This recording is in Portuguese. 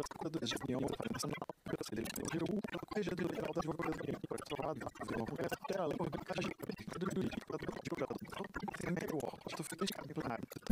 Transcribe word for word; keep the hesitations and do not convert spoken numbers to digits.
procuradores de opinião para a nacional, pela Secretaria de Geral, pela Corregedoria Geral da Advocacia, para o Estado, fazer uma conversa até a lei, por causa de procurador jurídico, procurador de julgado, sem meio, ó, estou feliz de plenário,